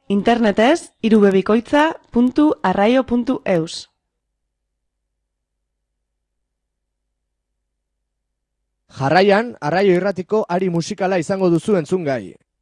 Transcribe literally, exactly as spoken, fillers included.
Internetez irubebikoitza puntu arraio puntu eus. Jarraian, Arraio Irratiko ari musikala izango duzu entzungai.